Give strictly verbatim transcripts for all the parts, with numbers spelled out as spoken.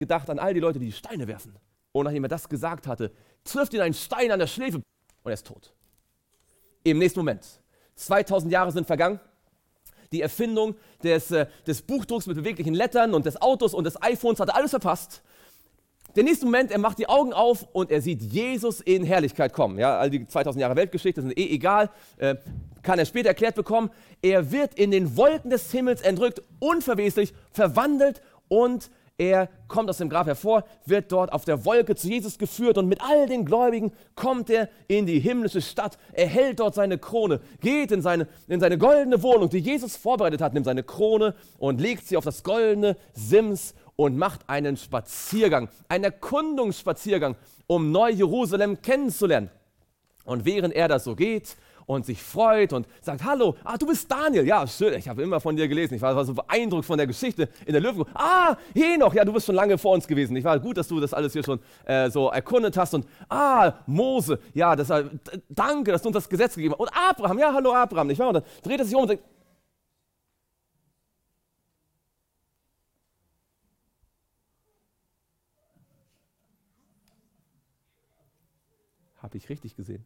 gedacht an all die Leute, die, die Steine werfen. Und nachdem er das gesagt hatte, trifft ihn ein Stein an der Schläfe und er ist tot. Im nächsten Moment. zweitausend Jahre sind vergangen. Die Erfindung des, äh, des Buchdrucks mit beweglichen Lettern und des Autos und des iPhones hat er alles verpasst. Der nächste Moment, er macht die Augen auf und er sieht Jesus in Herrlichkeit kommen. Ja, all die zweitausend Jahre Weltgeschichte sind eh egal, äh, kann er später erklärt bekommen. Er wird in den Wolken des Himmels entrückt, unverweslich, verwandelt und er kommt aus dem Grab hervor, wird dort auf der Wolke zu Jesus geführt und mit all den Gläubigen kommt er in die himmlische Stadt. Er hält dort seine Krone, geht in seine, in seine goldene Wohnung, die Jesus vorbereitet hat, nimmt seine Krone und legt sie auf das goldene Sims und macht einen Spaziergang, einen Erkundungsspaziergang, um Neu-Jerusalem kennenzulernen. Und während er das so geht und sich freut und sagt, hallo, ah, du bist Daniel, ja, schön, ich habe immer von dir gelesen, ich war, war so beeindruckt von der Geschichte in der Löwen. Ah, Henoch, ja, du bist schon lange vor uns gewesen, ich war gut, dass du das alles hier schon äh, so erkundet hast und ah, Mose, ja, das, äh, danke, dass du uns das Gesetz gegeben hast und Abraham, ja, hallo Abraham, nicht wahr? Und dann dreht er sich um und sagt, habe ich richtig gesehen?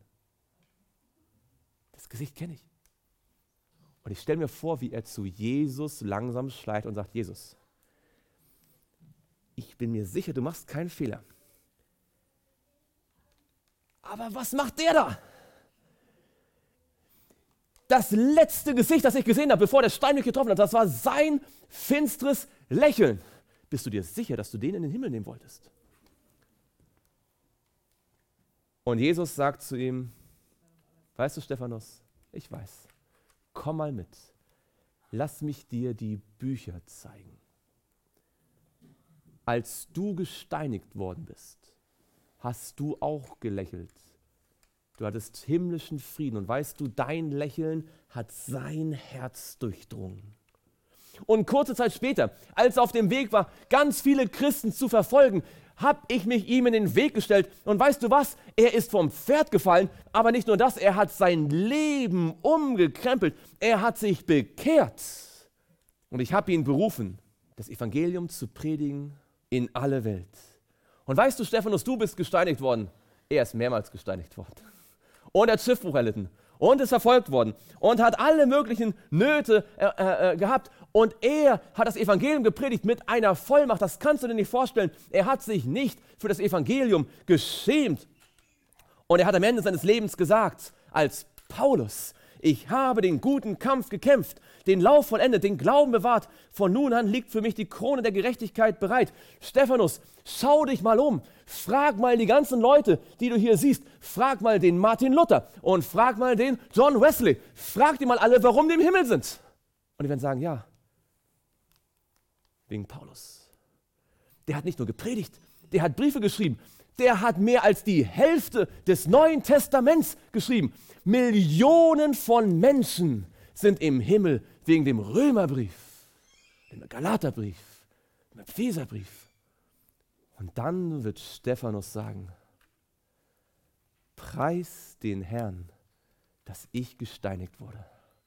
Das Gesicht kenne ich. Und ich stelle mir vor, wie er zu Jesus langsam schleicht und sagt, Jesus, ich bin mir sicher, du machst keinen Fehler. Aber was macht der da? Das letzte Gesicht, das ich gesehen habe, bevor der Stein mich getroffen hat, das war sein finsteres Lächeln. Bist du dir sicher, dass du den in den Himmel nehmen wolltest? Und Jesus sagt zu ihm, weißt du, Stephanus, ich weiß, komm mal mit, lass mich dir die Bücher zeigen. Als du gesteinigt worden bist, hast du auch gelächelt. Du hattest himmlischen Frieden und weißt du, dein Lächeln hat sein Herz durchdrungen. Und kurze Zeit später, als er auf dem Weg war, ganz viele Christen zu verfolgen, habe ich mich ihm in den Weg gestellt. Und weißt du was? Er ist vom Pferd gefallen, aber nicht nur das, er hat sein Leben umgekrempelt. Er hat sich bekehrt. Und ich habe ihn berufen, das Evangelium zu predigen in alle Welt. Und weißt du, Stephanus, du bist gesteinigt worden. Er ist mehrmals gesteinigt worden. Und er hat Schiffbruch erlitten. Und ist verfolgt worden und hat alle möglichen Nöte äh, äh, gehabt. Und er hat das Evangelium gepredigt mit einer Vollmacht. Das kannst du dir nicht vorstellen. Er hat sich nicht für das Evangelium geschämt. Und er hat am Ende seines Lebens gesagt, als Paulus, ich habe den guten Kampf gekämpft, den Lauf vollendet, den Glauben bewahrt. Von nun an liegt für mich die Krone der Gerechtigkeit bereit. Stephanus, schau dich mal um. Frag mal die ganzen Leute, die du hier siehst. Frag mal den Martin Luther und frag mal den John Wesley. Frag die mal alle, warum die im Himmel sind. Und die werden sagen, ja, wegen Paulus. Der hat nicht nur gepredigt, der hat Briefe geschrieben. Der hat mehr als die Hälfte des Neuen Testaments geschrieben. Millionen von Menschen sind im Himmel wegen dem Römerbrief, dem Galaterbrief, dem Epheserbrief. Und dann wird Stephanus sagen, preis den Herrn, dass ich gesteinigt wurde.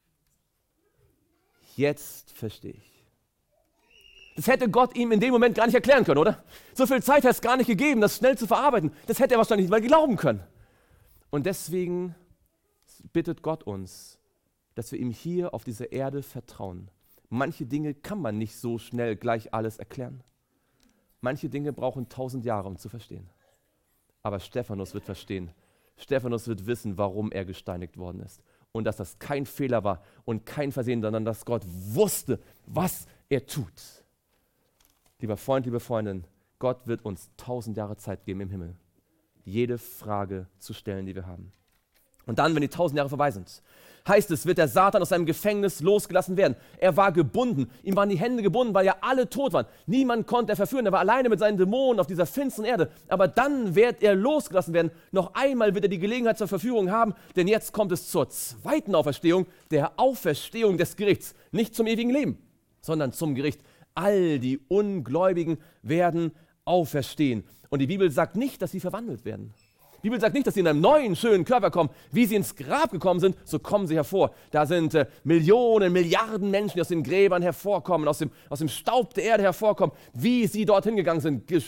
Jetzt verstehe ich. Das hätte Gott ihm in dem Moment gar nicht erklären können, oder? So viel Zeit hat es gar nicht gegeben, das schnell zu verarbeiten. Das hätte er wahrscheinlich nicht mal glauben können. Und deswegen bittet Gott uns, dass wir ihm hier auf dieser Erde vertrauen. Manche Dinge kann man nicht so schnell gleich alles erklären. Manche Dinge brauchen tausend Jahre, um zu verstehen. Aber Stephanus wird verstehen. Stephanus wird wissen, warum er gesteinigt worden ist. Und dass das kein Fehler war und kein Versehen, sondern dass Gott wusste, was er tut. Lieber Freund, liebe Freundin, Gott wird uns tausend Jahre Zeit geben im Himmel, jede Frage zu stellen, die wir haben. Und dann, wenn die tausend Jahre vorbei sind, heißt es, wird der Satan aus seinem Gefängnis losgelassen werden. Er war gebunden, ihm waren die Hände gebunden, weil ja alle tot waren. Niemand konnte er verführen, er war alleine mit seinen Dämonen auf dieser finsteren Erde. Aber dann wird er losgelassen werden. Noch einmal wird er die Gelegenheit zur Verführung haben, denn jetzt kommt es zur zweiten Auferstehung, der Auferstehung des Gerichts. Nicht zum ewigen Leben, sondern zum Gericht. All die Ungläubigen werden auferstehen. Und die Bibel sagt nicht, dass sie verwandelt werden. Die Bibel sagt nicht, dass sie in einem neuen, schönen Körper kommen. Wie sie ins Grab gekommen sind, so kommen sie hervor. Da sind äh, Millionen, Milliarden Menschen, die aus den Gräbern hervorkommen, aus dem, aus dem Staub der Erde hervorkommen. Wie sie dorthin gegangen sind,